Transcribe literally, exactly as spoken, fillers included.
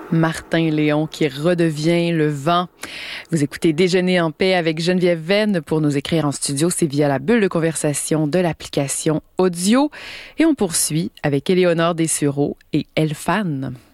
Martin Léon qui redevient le vent. Vous écoutez Déjeuner en paix avec Geneviève Venn. Pour nous écrire en studio, c'est via la bulle de conversation de l'application audio. Et on poursuit avec Éléonore Dessureau et Elfan.